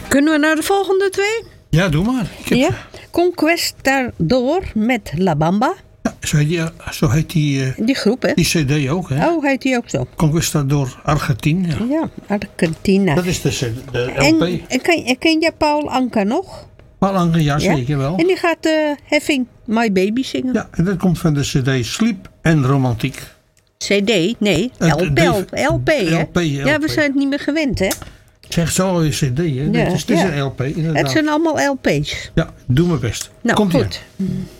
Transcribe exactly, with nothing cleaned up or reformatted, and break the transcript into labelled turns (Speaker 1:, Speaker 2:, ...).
Speaker 1: Kunnen we naar de volgende twee?
Speaker 2: Ja, doe maar. Ik heb...
Speaker 1: Ja. Conquistador met La Bamba.
Speaker 2: Ja, zo heet die, zo heet die, uh,
Speaker 1: Die groep, hè?
Speaker 2: die cd ook, hè?
Speaker 1: Oh, heet die ook zo?
Speaker 2: Conquistador Argentina. Ja.
Speaker 1: Ja, Argentina.
Speaker 2: Dat is de, de L P.
Speaker 1: En, en ken, ken jij Paul Anka nog?
Speaker 2: Paul Anka, ja, zeker wel.
Speaker 1: En die gaat uh, Having My Baby zingen.
Speaker 2: Ja, en dat komt van de cd Sleep en Romantiek.
Speaker 1: C D? Nee,
Speaker 2: Het-
Speaker 1: L P,
Speaker 2: de-
Speaker 1: L P, hè?
Speaker 2: L P, L P.
Speaker 1: Ja, we zijn het niet meer gewend, hè?
Speaker 2: Zeg zo alweer cd, hè?
Speaker 1: Ja,
Speaker 2: het is, het is
Speaker 1: ja.
Speaker 2: een L P, inderdaad.
Speaker 1: Het zijn allemaal L P's.
Speaker 2: Ja, doe mijn best.
Speaker 1: Nou,
Speaker 2: Komt-ie
Speaker 1: goed.
Speaker 2: aan.